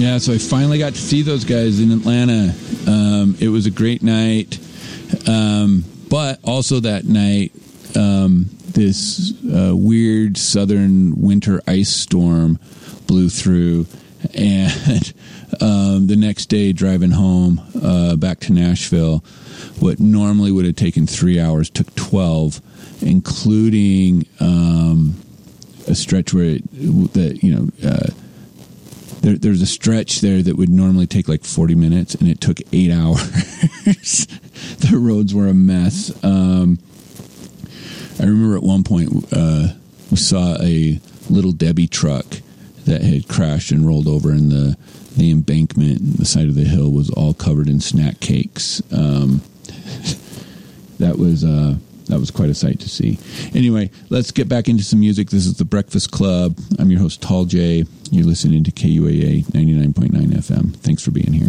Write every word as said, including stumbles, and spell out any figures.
Yeah, so I finally got to see those guys in Atlanta. Um, it was a great night. Um, but also that night, um, this uh, weird southern winter ice storm blew through. And um, the next day, driving home uh, back to Nashville, what normally would have taken three hours took twelve, including um, a stretch where it, that you know uh, there, there's a stretch there that would normally take like forty minutes, and it took eight hours. The roads were a mess. Um, I remember at one point uh, we saw a Little Debbie truck that had crashed and rolled over, and the the embankment and the side of the hill was all covered in snack cakes. Um, that was uh, that was quite a sight to see. Anyway, let's get back into some music. This is The Breakfast Club. I'm your host, Tall J. You're listening to K U A A ninety-nine point nine F M. Thanks for being here.